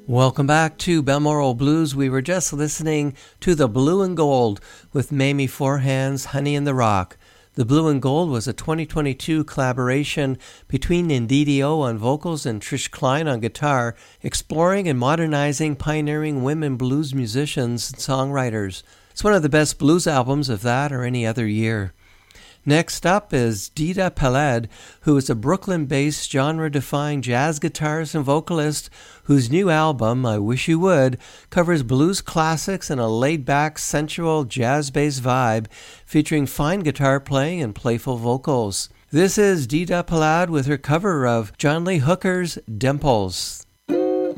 Welcome back to Balmoral Blues. We were just listening to The Blue and Gold with Mamie Forehand's Honey in the Rock. The Blue and Gold was a 2022 collaboration between Ndidio on vocals and Trish Klein on guitar, exploring and modernizing pioneering women blues musicians and songwriters. It's one of the best blues albums of that or any other year. Next up is Dida Palad, who is a Brooklyn-based genre-defying jazz guitarist and vocalist whose new album, I Wish You Would, covers blues classics and a laid-back, sensual, jazz-based vibe featuring fine guitar playing and playful vocals. This is Dida Palad with her cover of John Lee Hooker's Dimples.